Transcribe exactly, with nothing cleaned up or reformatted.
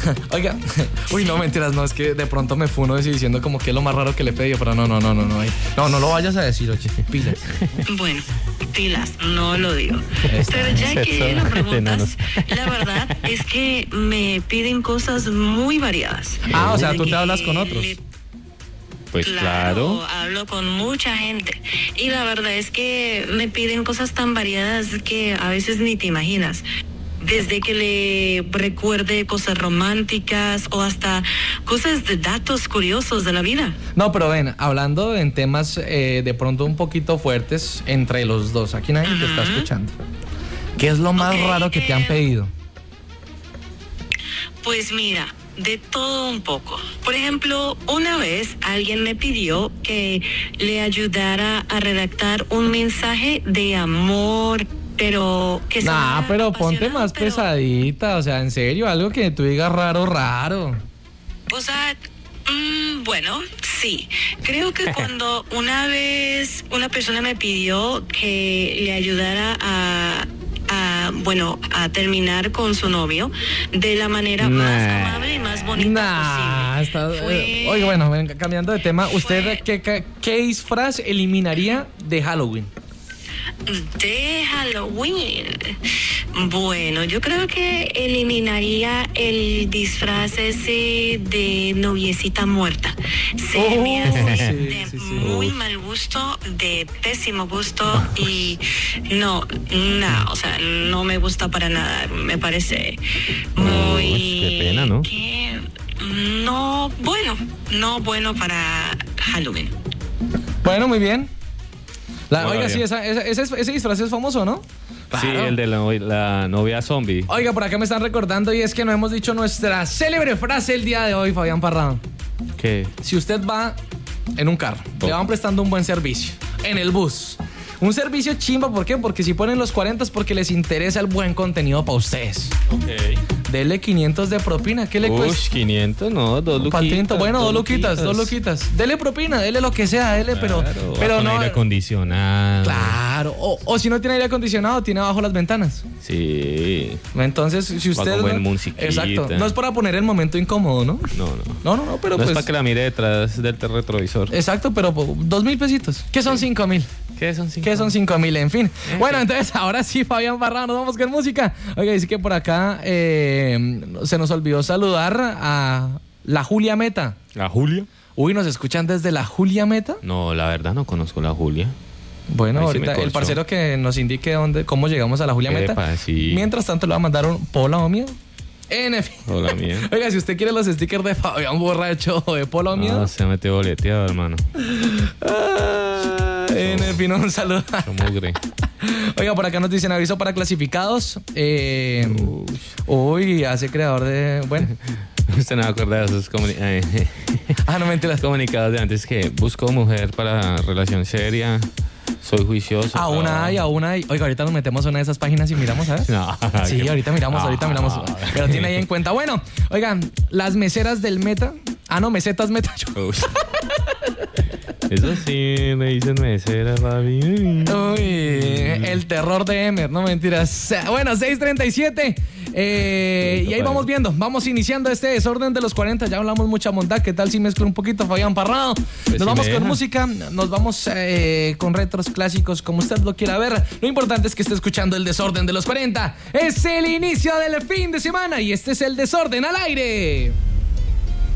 Oiga, uy, no, mentiras, no, es que de pronto me funo diciendo como que es lo más raro que le he pedido, pero no, no, no, no, no, no, no lo vayas a decir, oye, pilas. Bueno, pilas, no lo digo. Pero ya que lo preguntas, la verdad es que me piden cosas muy variadas. Ah, o sea, tú te hablas con otros. Pues claro, claro, hablo con mucha gente y la verdad es que me piden cosas tan variadas que a veces ni te imaginas. Desde que le recuerde cosas románticas o hasta cosas de datos curiosos de la vida. No, pero ven, hablando en temas eh, de pronto un poquito fuertes entre los dos, aquí nadie uh-huh. te está escuchando. ¿Qué es lo más okay, raro que eh, te han pedido? Pues mira, de todo un poco. Por ejemplo, una vez alguien me pidió que le ayudara a redactar un mensaje de amor, pero que sea nah, pero ponte más pero... pesadita, o sea, en serio, algo que tú digas raro, raro. O sea, mmm, bueno, sí. Creo que cuando una vez una persona me pidió que le ayudara a A, bueno, a terminar con su novio de la manera nah. más amable y más bonita nah, posible. Está, Fue, eh, oye, bueno, cambiando de tema, ¿usted fue, qué, qué, qué disfraz eliminaría de Halloween? De Halloween. Bueno, yo creo que eliminaría el disfraz ese de noviecita muerta. Se oh, me hace sí, de sí, sí. muy mal gusto, de pésimo gusto y no, no, o sea, no me gusta para nada. Me parece muy... Uy, qué pena, ¿no? Que, no, bueno, no bueno para Halloween. Bueno, muy bien. La, oiga, bien. sí, esa, esa, ese, ese disfraz es famoso, ¿no? Claro. Sí, el de la, la novia zombie. Oiga, por acá me están recordando y es que no hemos dicho nuestra célebre frase el día de hoy, Fabián Parrado. ¿Qué? Si usted va en un carro, oh. le van prestando un buen servicio, en el bus, un servicio chimba, ¿por qué? Porque si ponen los cuarenta es porque les interesa el buen contenido para ustedes. Ok. Dele quinientos de propina, ¿qué le cuesta? Ush, quinientos, no, dos luquitas. Bueno, dos luquitas, dos luquitas. Dele propina, dele lo que sea, dele, claro, pero, pero no. Aire acondicionado. Claro, o, o si no tiene aire acondicionado, tiene abajo las ventanas. Sí. Entonces, si usted. Va no, exacto, no es para poner el momento incómodo, ¿no? No, no. No, no, no, pero no pues. es para que la mire detrás del retrovisor. Exacto, pero dos mil pesitos. ¿Qué son cinco mil? ¿Qué son cinco? ¿Qué son cinco mil? En fin. ¿Eh? Bueno, entonces ahora sí, Fabián Parrado, nos vamos con música. Oiga, dice que por acá eh, se nos olvidó saludar a la Julia Meta. ¿La Julia? Uy, ¿nos escuchan desde la Julia Meta? No, la verdad no conozco la Julia. Bueno, ahí ahorita sí el parcero que nos indique dónde, cómo llegamos a la Julia Epa, Meta. Sí. Mientras tanto le va a mandar un Pola o Miedo. En fin. Hola, mía. Oiga, si usted quiere los stickers de Fabián Borracho o de Pola o Miedo. No, se metió boleteado, hermano. Ah, en fin, un saludo. Oiga, por acá nos dicen aviso para clasificados. Eh, uy, hace creador de... Bueno. Usted no va a acordar de esos comuni- ah, no mentiras. comunicados de antes que busco mujer para relación seria. Soy juicioso. Aún no. hay, aún hay. Oiga, ahorita nos metemos en una de esas páginas y miramos, a ver. No, sí, que... ahorita miramos, ahorita no, miramos. no. Pero tiene ahí en cuenta. Bueno, oigan, las meseras del Meta. Ah, no, mesetas Meta. Eso sí, me dicen mesera, papi. Uy, el terror de Emer, no mentiras. Bueno, seis treinta y siete. Eh, y ahí vamos viendo, vamos iniciando este desorden de los cuarenta. Ya hablamos mucha monta. ¿Qué tal si mezclo un poquito, Fabián Parrado? Pues nos si vamos con música, nos vamos eh, con retros clásicos, como usted lo quiera ver. Lo importante es que esté escuchando el desorden de los cuarenta. Es el inicio del fin de semana y este es el desorden al aire.